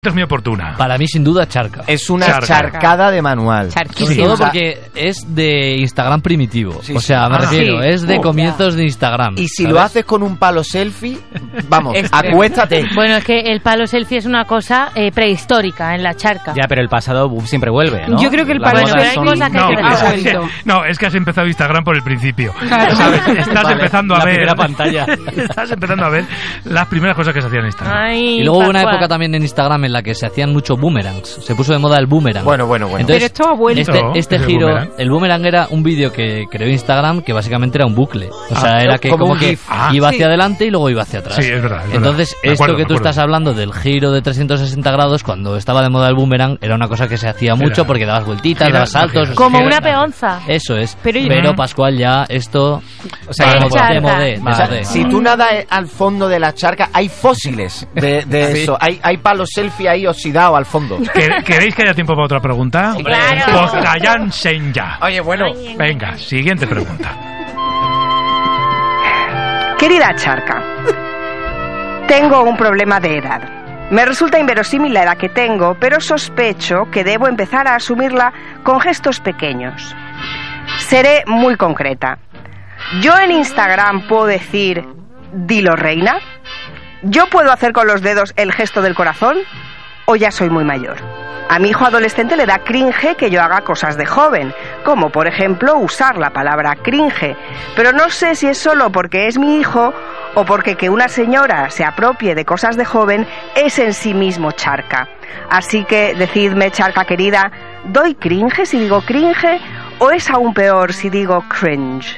Es muy oportuna. Para mí, sin duda, charca. Es una charcada de manual. Sobre todo porque es de Instagram primitivo. Sí, o sea, me refiero, es de comienzos de Instagram. Y si lo haces con un palo selfie, vamos, acuéstate. Bueno, es que el palo selfie es una cosa prehistórica en la charca. Ya, pero el pasado siempre vuelve, ¿no? Yo creo que el palo selfie hay cosas que hay que dejar. No, es que has empezado Instagram por el principio. ¿Sabes? Estás empezando a ver la pantalla. Estás empezando a ver las primeras cosas que se hacían en Instagram. Ay, y luego hubo una época también en Instagram en la que se hacían muchos boomerangs. Se puso de moda el boomerang. Bueno. Entonces, pero esto ha vuelto. Este giro, el boomerang era un vídeo que creó Instagram que básicamente era un bucle. O sea, era que como que iba hacia adelante y luego iba hacia atrás. Sí, es verdad. Entonces, esto que tú estás hablando del giro de 360 grados, cuando estaba de moda el boomerang, era una cosa que se hacía mucho porque dabas vueltitas, dabas saltos. Como una peonza. Eso es. Pero Pascual, ya esto... O sea, si tú nadas al fondo de la charca, hay fósiles de eso. Hay palos selfie ahí oxidados al fondo. ¿Queréis que haya tiempo para otra pregunta? ¡Claro! Pues cállense ya. Oye, bueno. Venga, siguiente pregunta. Querida charca, tengo un problema de edad. Me resulta inverosímil la edad que tengo, pero sospecho que debo empezar a asumirla con gestos pequeños. Seré muy concreta. ¿Yo en Instagram puedo decir "dilo reina"? ¿Yo puedo hacer con los dedos el gesto del corazón? ¿O ya soy muy mayor? A mi hijo adolescente le da cringe que yo haga cosas de joven, como por ejemplo usar la palabra cringe, pero no sé si es solo porque es mi hijo o porque que una señora se apropie de cosas de joven es en sí mismo charca. Así que decidme, charca querida, ¿doy cringe si digo cringe o es aún peor si digo cringe?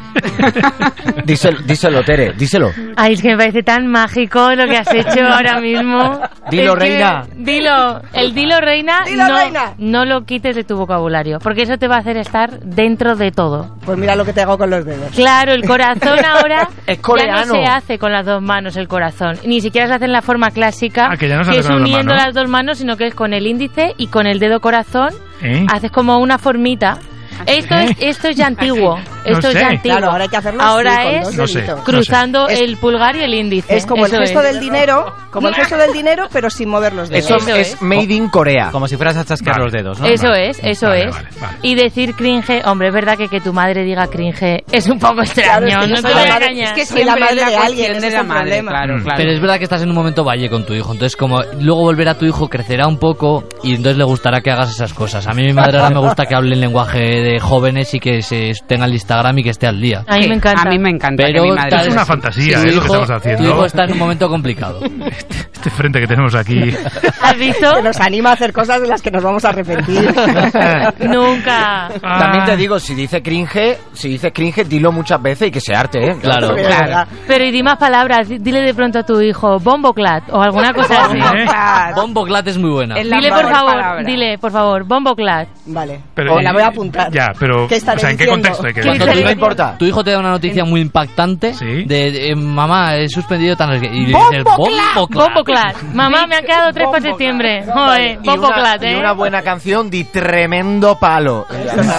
Díselo, Tere, díselo. Ay, es que me parece tan mágico lo que has hecho ahora mismo. Dilo, reina. Dilo reina. Reina. No lo quites de tu vocabulario, porque eso te va a hacer estar dentro de todo. Pues mira lo que te hago con los dedos. Claro, el corazón ahora es coreano. Ya no se hace con las dos manos el corazón. Ni siquiera se hace en la forma clásica, que ya no se que hace es con uniendo las las dos manos, sino que es con el índice y con el dedo corazón. Haces como una formita. Esto es ya antiguo. Esto es ya antiguo. Claro, ahora hay que hacerlo ahora así, es cruzando el pulgar y el índice. Es como el gesto del dinero, pero sin mover los dedos. Eso es made in Corea. Como si fueras a chasquear los dedos, ¿no? Eso es. Vale. Y decir cringe, hombre, es verdad que tu madre diga cringe es un poco extraño. Claro, no te voy a engañar. Es que soy la madre de alguien, ese es el problema. Claro. Pero es verdad que estás en un momento valle con tu hijo, entonces como luego volver a tu hijo crecerá un poco y entonces le gustará que hagas esas cosas. A mí mi madre ahora me gusta que hable en lenguaje de jóvenes y que se tenga el Instagram y que esté al día. A mí me encanta. A mí me encanta. Pero que mi madre es una fantasía, lo que estamos haciendo. Tu hijo está en un momento complicado. Este frente que tenemos aquí. ¿Has visto? Que nos anima a hacer cosas de las que nos vamos a arrepentir. Nunca. También te digo, si dice cringe, dilo muchas veces y que se arte, ¿eh? Claro. Pero y di más palabras, dile de pronto a tu hijo bomboclat o alguna cosa así. Bomboclat es muy buena. Dile por favor, bomboclat. Vale. Pero, la voy a apuntar. Ya, pero ¿qué estaré ¿en qué diciendo? contexto hay que Cuando decirlo? no importa. Tu hijo te da una noticia muy impactante de mamá, he suspendido tan... Y dices, bomboclat. Mamá, me han quedado 3 para septiembre. Joder, bomboclat, Y una buena canción de tremendo palo.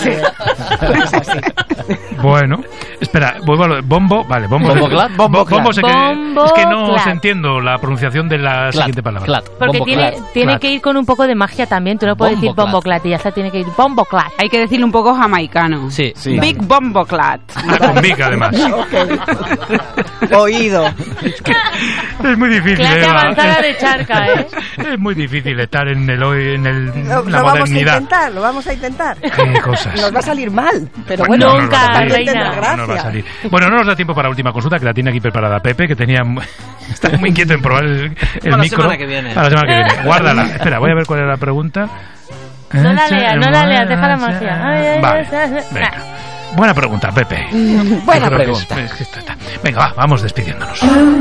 Bueno, espera, vuelvo a lo de bombo. Vale, bombo. ¿Bomboclat? Bombo es que no Bomboclat. os entiendo la pronunciación de la siguiente palabra. Porque tiene que ir con un poco de magia también. Tú no puedes decir bomboclat y ya está, tiene que ir bomboclat. Hay que decirle un poco jamaicano. Sí. Big bomboclat. Con Big, además. Oído. Es muy difícil. Clase avanzada de charca, ¿eh? Es muy difícil estar en la modernidad. Lo vamos a intentar. Qué cosas. Nos va a salir mal, pero bueno. Nunca, reina. No va a salir. Bueno, no nos da tiempo para la última consulta, que la tiene aquí preparada Pepe, que está muy inquieto en probar el micro. La semana que viene. Para la semana que viene. Guárdala. Espera, voy a ver cuál era la pregunta. No la leas, deja la magia. Vale, venga. Buena pregunta, Pepe. Buena pregunta. Venga, vamos despidiéndonos.